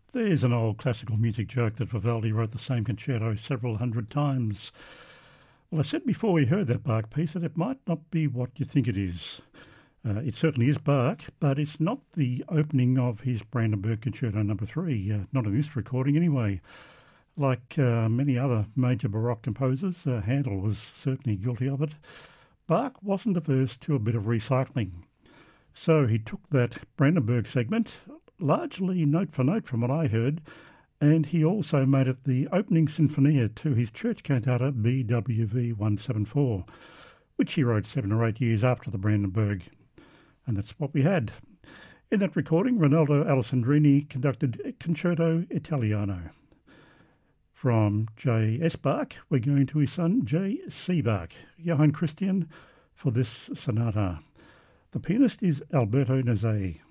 There's an old classical music joke that Vivaldi wrote the same concerto several hundred times. Well, I said before we heard that Bach piece that it might not be what you think it is. It certainly is Bach, but it's not the opening of his Brandenburg Concerto No. 3, not in this recording anyway. Like many other major Baroque composers, Handel was certainly guilty of it. Bach wasn't averse to a bit of recycling. So he took that Brandenburg segment, largely note for note from what I heard, and he also made it the opening sinfonia to his church cantata BWV 174, which he wrote 7 or 8 years after the Brandenburg. And that's what we had. In that recording, Ronaldo Alessandrini conducted Concerto Italiano. From J.S. Bach, we're going to his son J.C. Bach, Johann Christian, for this sonata. The pianist is Alberto Nazei.